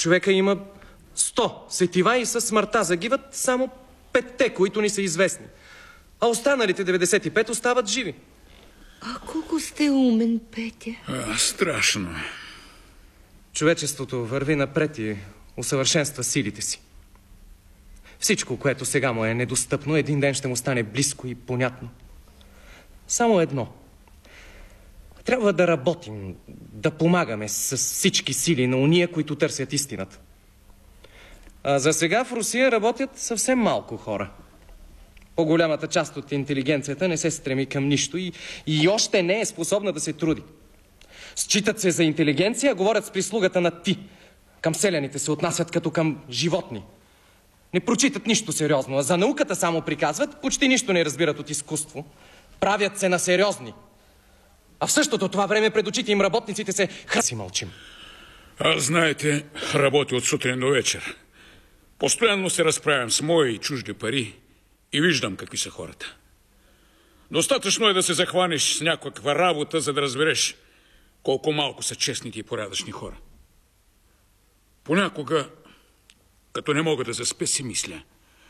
Човека има 100 сетива и със смъртта загиват само 5-те, които ни са известни. А останалите 95 остават живи. А колко сте умен, Петя. Страшно. Човечеството върви напред и усъвършенства силите си. Всичко, което сега му е недостъпно, един ден ще му стане близко и понятно. Само едно. Трябва да работим, да помагаме с всички сили на уния, които търсят истината. А за сега в Русия работят съвсем малко хора. По-голямата част от интелигенцията не се стреми към нищо и още не е способна да се труди. Считат се за интелигенция, говорят с прислугата на ти. Към селяните се отнасят като към животни. Не прочитат нищо сериозно, а за науката само приказват, почти нищо не разбират от изкуство. Правят се на сериозни. А в същото това време пред очите им работниците се си мълчим. Аз, знаете, работя от сутрин до вечер. Постоянно се разправям с мои и чужди пари и виждам какви са хората. Достатъчно е да се захванеш с някаква работа, за да разбереш колко малко са честните и порядъчни хора. Понякога, като не мога да заспя, си мисля: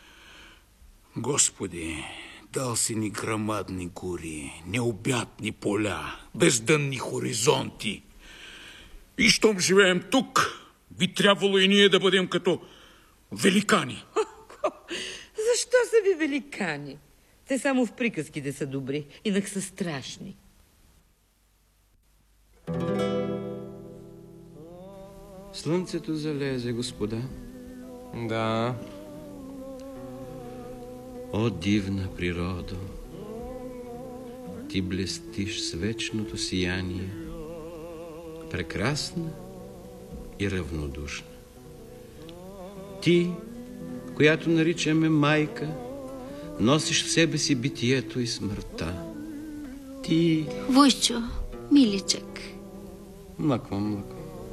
Господи, дал си ни грамадни гори, необятни поля, бездънни хоризонти. И щом живеем тук, би трябвало и ние да бъдем като великани. Защо са ви великани? Те само в приказките са добри, инак са страшни. Слънцето залезе, господа. Да. О, дивна природо! Ти блестиш с вечното сияние, прекрасна и равнодушна. Ти, която наричаме майка, носиш в себе си битието и смъртта. Ти... Войчо, миличък. Млъквам.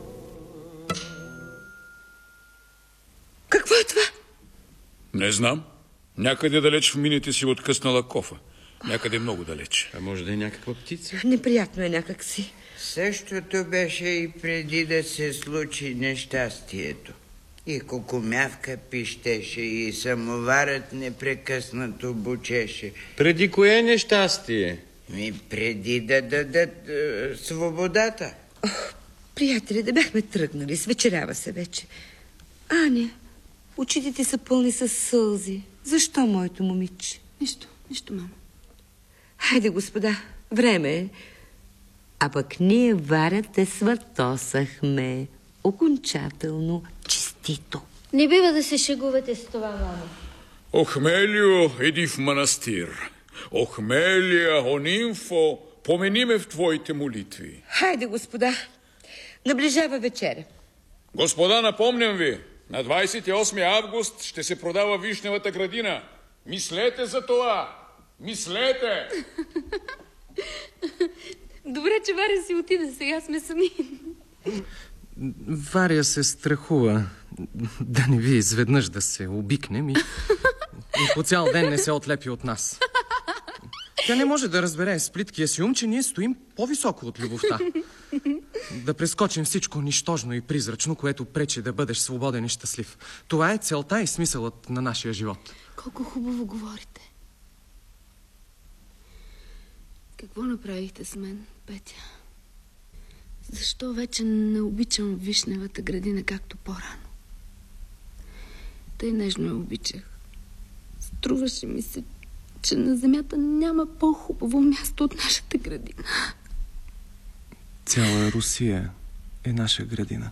Какво е това? Не знам. Някъде далеч в мините си откъснала кофа. Някъде много далеч. А може да е някаква птица? Неприятно е някак си. Същото беше и преди да се случи нещастието. И кукумявка пищеше, и самоварът непрекъснато бучеше. Преди кое нещастие? Преди да дадат свободата. Приятели, да бяхме тръгнали, свечерява се вече. Аня, очите ти са пълни с сълзи. Защо, моето момиче? Нищо, мамо. Хайде, господа, време е. А пък ние, Варя, те сватосахме. Окончателно, честито. Не бива да се шегувате с това, мамо. Охмелио, иди в манастир. Охмелия, о нимфо, помени ме в твоите молитви. Хайде, господа, наближава вечеря. Господа, напомням ви, на 28 август ще се продава вишневата градина. Мислете за това! Мислете! Добре, че Варя си отида, сега сме сами. Варя се страхува да не ви изведнъж да се обикнем и по цял ден не се отлепи от нас. Тя не може да разбере с плиткия си ум, че ние стоим по-високо от любовта. Да прескочим всичко нищожно и призрачно, което пречи да бъдеш свободен и щастлив. Това е целта и смисълът на нашия живот. Колко хубаво говорите. Какво направихте с мен, Петя? Защо вече не обичам вишневата градина, както по-рано? Тъй нежно я обичах. Струваше ми се, че на земята няма по-хубаво място от нашата градина. Цяла Русия е наша градина.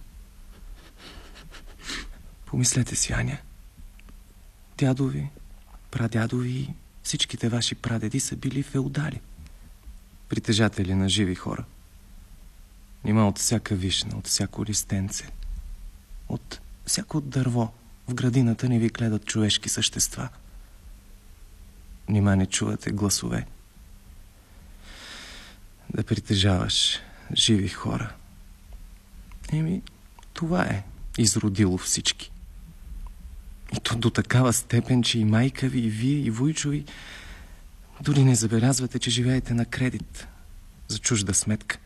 Помислете си, Аня. Дядови, прадядови и всичките ваши прадеди са били феодали. Притежатели на живи хора. Нима от всяка вишна, от всяко листенце, от всяко дърво в градината не ви гледат човешки същества. Нима не чувате гласове. Да притежаваш живи хора. Това е изродило всички. И то до такава степен, че и майка ви, и вие, и Войчо ви дори не забелязвате, че живеете на кредит за чужда сметка.